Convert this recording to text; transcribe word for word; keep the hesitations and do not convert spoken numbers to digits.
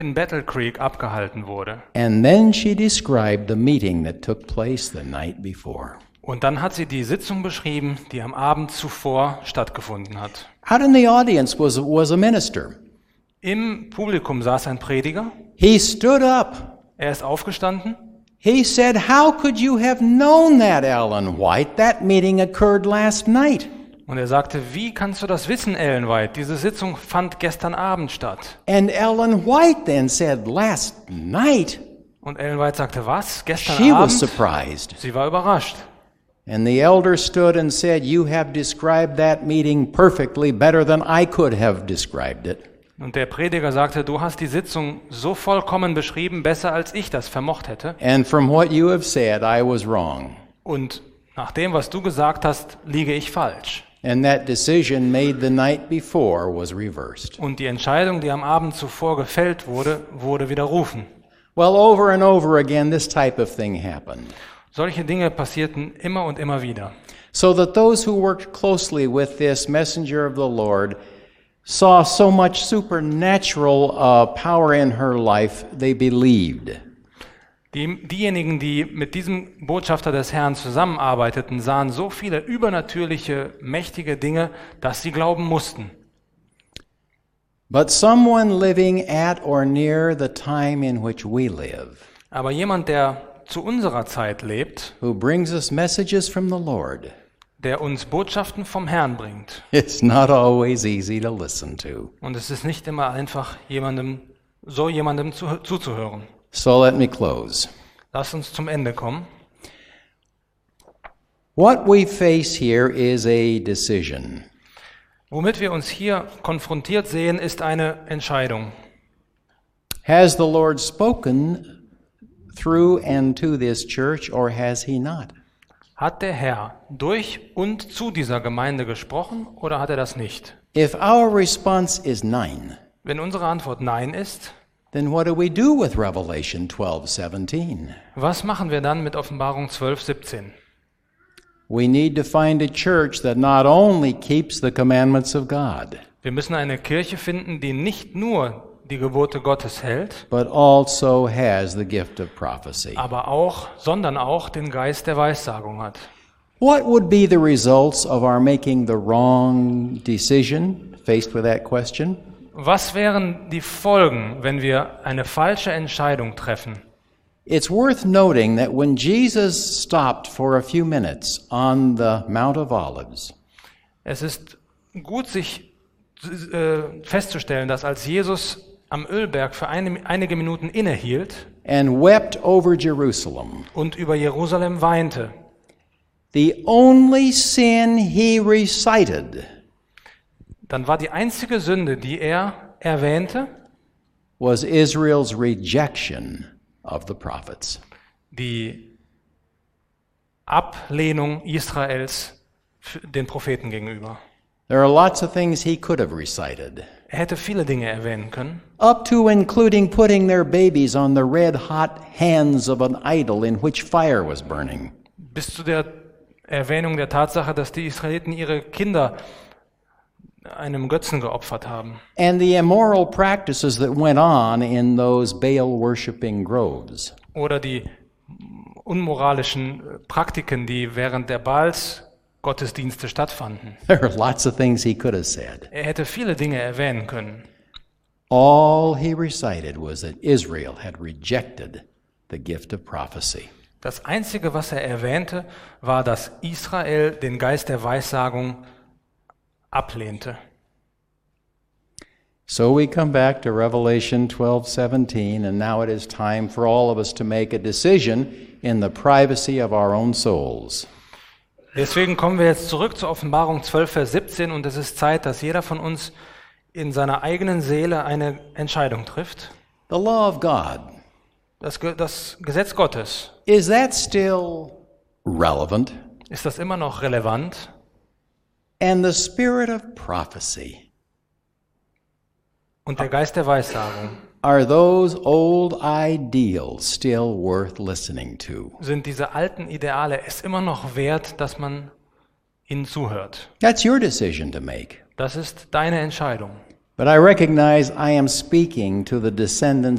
in Battle Creek abgehalten wurde. And then she described the meeting that took place the night before. Und dann hat sie die Sitzung beschrieben, die am Abend zuvor stattgefunden hat. Out in the audience was, was a minister. Im Publikum saß ein Prediger. He stood up. Er ist aufgestanden. He said, "How could you have known that, Ellen White? That meeting occurred last night." Und er sagte, wie kannst du das wissen, Ellen White? Diese Sitzung fand gestern Abend statt. And Ellen White then said, "Last night?" Und Ellen White sagte, was? Gestern She was Abend? surprised. Sie war überrascht. And the elder stood and said, "You have described that meeting perfectly, better than I could have described it." Und der Prediger sagte, du hast die Sitzung so vollkommen beschrieben, besser als ich das vermocht hätte. And from what you have said, I was wrong. Und nach dem, was du gesagt hast, liege ich falsch. And that decision made the night before was reversed. Und die Entscheidung, die am Abend zuvor gefällt wurde, wurde widerrufen. Well, over and over again, this type of thing happened. Solche Dinge passierten immer und immer wieder. So that those who worked closely with this messenger of the Lord saw so much supernatural uh, power in her life, they believed. Die, diejenigen, die mit diesem Botschafter des Herrn zusammenarbeiteten, sahen so viele übernatürliche, mächtige Dinge, dass sie glauben mussten. But someone living at or near the time in which we live, Aber jemand, der zu unserer Zeit lebt, who brings us messages from the Lord, der uns Botschaften vom Herrn bringt. it's not always easy to listen to. Und es ist nicht immer einfach, jemandem, so jemandem zu, zuzuhören. So let me close. Lass uns zum Ende kommen. What we face here is a decision. Womit wir uns hier konfrontiert sehen, ist eine Entscheidung. Has the Lord spoken through and to this church, or has he not? Hat der Herr durch und zu dieser Gemeinde gesprochen oder hat er das nicht? If our response is nein, Wenn unsere Antwort Nein ist, then what do we do with Revelation twelve seventeen? was machen wir dann mit Offenbarung zwölf siebzehn? We need to find a church that not only keeps the commandments of God, Wir müssen eine Kirche finden, die nicht nur die Gebote Gottes hält, but also has the gift of prophecy. aber auch, sondern auch den Geist der Weissagung hat. What would be the results of our making the wrong decision faced with that question? Was wären die Folgen, wenn wir eine falsche Entscheidung treffen? It's worth noting that when Jesus stopped for a few minutes on the Mount of Olives, Es ist gut, sich äh, festzustellen, dass als Jesus am Ölberg für eine, einige Minuten innehielt and wept over Jerusalem, und über Jerusalem weinte, the only sin he recited dann war die einzige Sünde, die er erwähnte, was Israel's rejection of the prophets. die Ablehnung Israels den Propheten gegenüber. There are lots of things he could have recited, Er hätte viele Dinge erwähnen können, up to including putting their babies on the red-hot hands of an idol in which fire was burning. bis zu der Erwähnung der Tatsache, dass die Israeliten ihre Kinder einem Götzen geopfert haben. And the immoral practices that went on in those Baal-worshipping groves. Oder die unmoralischen Praktiken, die während der Baals Gottesdienste stattfanden. There are lots of things he could have said. Er hätte viele Dinge erwähnen können. All he recited was that Israel had rejected the gift of prophecy. Das Einzige, was er erwähnte, war, dass Israel den Geist der Weissagung ablehnte. So we come back to Revelation twelve seventeen, and now it is time for all of us to make a decision in the privacy of our own souls. Deswegen kommen wir jetzt zurück zur Offenbarung zwölf, Vers siebzehn, und es ist Zeit, dass jeder von uns in seiner eigenen Seele eine Entscheidung trifft. The law of God, Das, Ge- das Gesetz Gottes, is that still relevant? ist das immer noch relevant? And the spirit of prophecy, Und der Geist der Weissagung, are those old ideals still worth listening to? sind diese alten Ideale es immer noch wert, dass man ihnen zuhört? That's your decision to make. Das ist deine Entscheidung. But I recognize I am speaking to the descendants